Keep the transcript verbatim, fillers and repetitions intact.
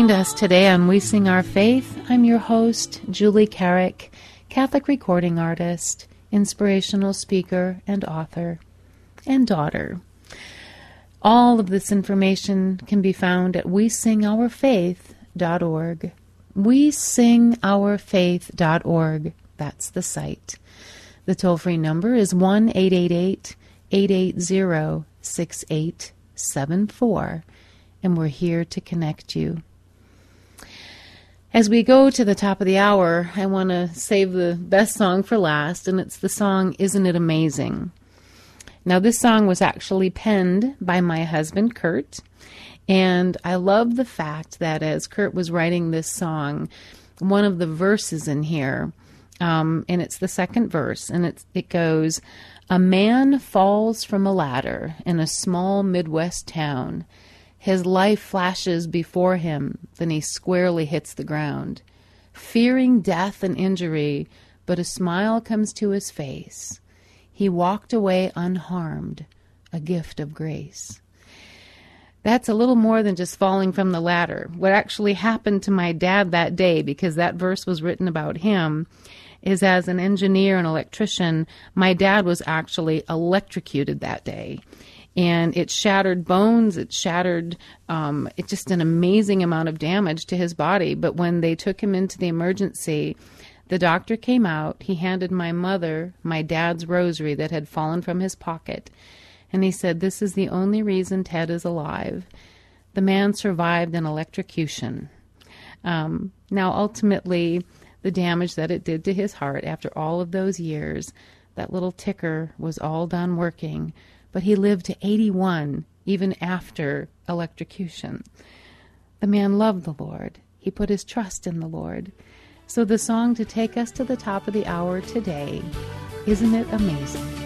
joined us today on We Sing Our Faith. I'm your host, Julie Carrick, Catholic recording artist, inspirational speaker, and author, and daughter. All of this information can be found at we sing our faith dot org. we sing our faith dot org. That's the site. The toll-free number is one eight eight eight, eight eight zero, six eight seven four. And we're here to connect you. As we go to the top of the hour, I want to save the best song for last, and it's the song, Isn't It Amazing? Now, this song was actually penned by my husband, Kurt, and I love the fact that as Kurt was writing this song, one of the verses in here, um, and it's the second verse, and it's, it goes, "A man falls from a ladder in a small Midwest town. His life flashes before him, then he squarely hits the ground, fearing death and injury, but a smile comes to his face. He walked away unharmed, a gift of grace." That's a little more than just falling from the ladder. What actually happened to my dad that day, because that verse was written about him, is as an engineer and electrician, my dad was actually electrocuted that day. And it shattered bones, it shattered, um, it just an amazing amount of damage to his body. But when they took him into the emergency, the doctor came out, he handed my mother my dad's rosary that had fallen from his pocket. And he said, "This is the only reason Ted is alive." The man survived an electrocution. Um, now, ultimately, the damage that it did to his heart after all of those years, that little ticker was all done working. But he lived to eighty-one, even after electrocution. The man loved the Lord. He put his trust in the Lord. So the song to take us to the top of the hour today, Isn't It Amazing?